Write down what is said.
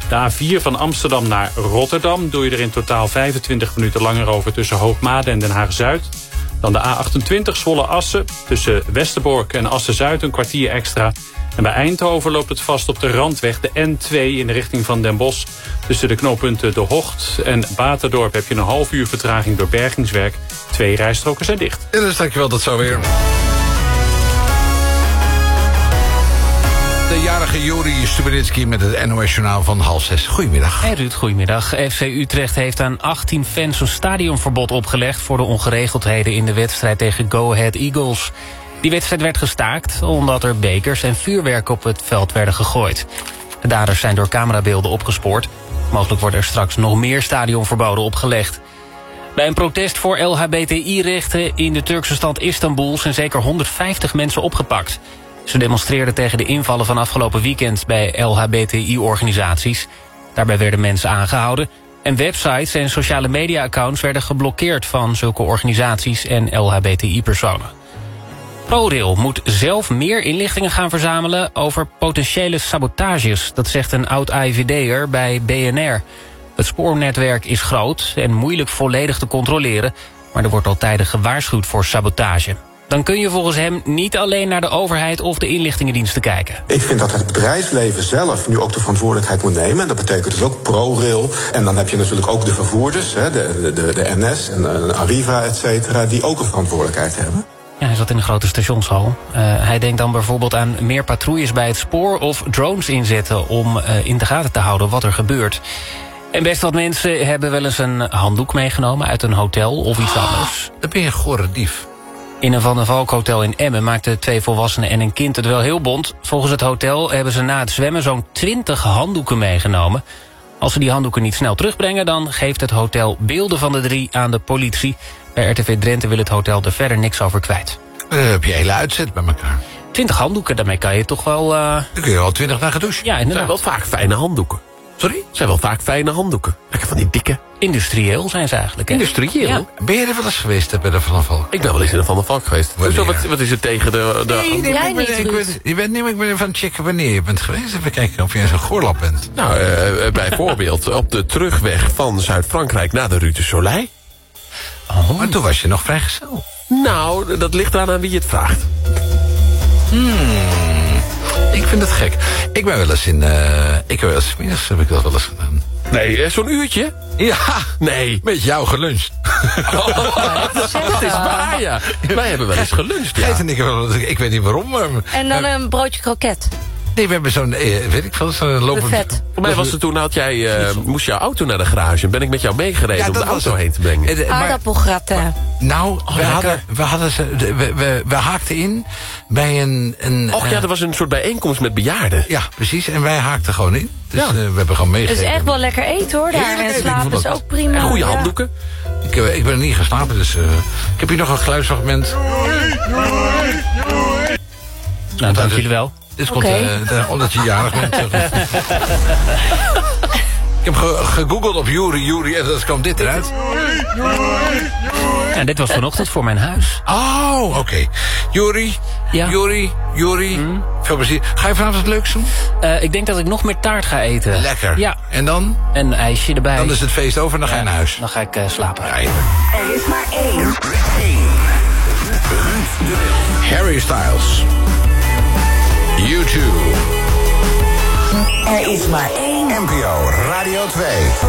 De A4 van Amsterdam naar Rotterdam doe je er in totaal 25 minuten langer over tussen Hoogmade en Den Haag-Zuid. Dan de A28 Zwolle-Assen tussen Westerbork en Assen-Zuid een kwartier extra. En bij Eindhoven loopt het vast op de Randweg, de N2 in de richting van Den Bosch. Tussen de knooppunten De Hocht en Baterdorp heb je een half uur vertraging door bergingswerk. 2 rijstroken zijn dicht. Ja, dus dankjewel, dat zo weer. De jarige Juri Stubenitski met het NOS-journaal van 5:30. Goedemiddag. Hey Ruud, goedemiddag. FC Utrecht heeft aan 18 fans een stadionverbod opgelegd voor de ongeregeldheden in de wedstrijd tegen Go Ahead Eagles. Die wedstrijd werd gestaakt omdat er bekers en vuurwerk op het veld werden gegooid. De daders zijn door camerabeelden opgespoord. Mogelijk wordt er straks nog meer stadionverboden opgelegd. Bij een protest voor LHBTI-rechten in de Turkse stad Istanbul zijn zeker 150 mensen opgepakt. Ze demonstreerden tegen de invallen van afgelopen weekend bij LHBTI-organisaties. Daarbij werden mensen aangehouden. En websites en sociale media-accounts werden geblokkeerd van zulke organisaties en LHBTI-personen. ProRail moet zelf meer inlichtingen gaan verzamelen over potentiële sabotages. Dat zegt een oud-AIVD'er bij BNR. Het spoornetwerk is groot en moeilijk volledig te controleren, maar er wordt al tijden gewaarschuwd voor sabotage. Dan kun je volgens hem niet alleen naar de overheid of de inlichtingendiensten kijken. Ik vind dat het bedrijfsleven zelf nu ook de verantwoordelijkheid moet nemen. En dat betekent dus ook ProRail. En dan heb je natuurlijk ook de vervoerders, de NS en Arriva, et cetera, die ook een verantwoordelijkheid hebben. Ja, hij zat in een grote stationshal. Hij denkt dan bijvoorbeeld aan meer patrouilles bij het spoor of drones inzetten om in de gaten te houden wat er gebeurt. En best wat mensen hebben wel eens een handdoek meegenomen uit een hotel of iets anders. Dan ben je een gore dief. In een Van der Valk hotel in Emmen maakten 2 volwassenen en een kind het wel heel bont. Volgens het hotel hebben ze na het zwemmen zo'n 20 handdoeken meegenomen. Als ze die handdoeken niet snel terugbrengen, dan geeft het hotel beelden van de 3 aan de politie. Bij RTV Drenthe wil het hotel er verder niks over kwijt. Dan heb je hele uitzet bij elkaar. 20 handdoeken, daarmee kan je toch wel... Dan kun je wel 20 dagen douchen. Ja, inderdaad. Het zijn wel vaak fijne handdoeken. Sorry? Het zijn wel vaak fijne handdoeken. Lekker van die dikke. Industrieel zijn ze eigenlijk. Hè? Industrieel? Ja. Ben je er wel eens geweest bij de Van der Valk? Ik ben wel eens in de Van der Valk geweest. Wanneer? Wat is het tegen de... Ik ben van het checken wanneer je bent geweest. Even kijken of je in zo'n goorlap bent. Nou, bijvoorbeeld op de terugweg van Zuid-Frankrijk naar de Rue de Soleil. Oh. Maar toen was je nog vrijgezel. Nou, dat ligt eraan aan wie je het vraagt. Ik vind het gek. Ik ben wel eens middags heb ik dat wel eens gedaan. Nee, zo'n uurtje? Ja, Nee. met jou geluncht. Dat is waar, ja. Wij hebben wel eens geluncht, ja. Gijs en ik weet niet waarom, maar... En dan een broodje kroket. Nee, we hebben zo'n, weet ik veel, zo'n lopend... Buffet. Voor mij was het toen, moest jouw auto naar de garage. En ben ik met jou meegereden om de auto heen te brengen. Aardappelgratin. Nou, we haakten in bij een Och ja, er was een soort bijeenkomst met bejaarden. Ja, precies. En wij haakten gewoon in. Dus Ja. we hebben gewoon Het meegegeven. is echt wel lekker eten hoor daar. Heerlijk En eten, ik slapen vond is dat- ook prima. En goede Ja. handdoeken. Ik ben er niet geslapen, dus... ik heb hier nog een geluidsfragment. Nou, dank jullie wel. Dit Oké. komt omdat je jarig bent. Ik heb gegoogeld op Juri en dan kwam dit eruit. Ja, dit was vanochtend voor mijn huis. Oh, oké. Juri, Ja. Juri. Veel plezier. Ga je vanavond wat leuks doen? Ik denk dat ik nog meer taart ga eten. Lekker. Ja, En dan? en een ijsje erbij. Dan is het feest over en dan ga je naar huis. Dan ga ik slapen. Ja, Er is maar één. Harry Styles. U2. Er is maar één. NPO Radio 2.